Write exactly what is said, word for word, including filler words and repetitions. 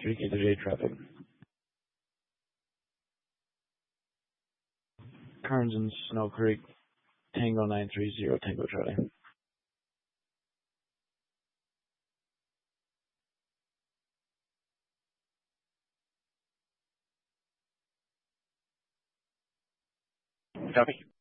three K to J traffic. Kearns and Snow Creek, Tango nine three zero, Tango Charlie. Copy.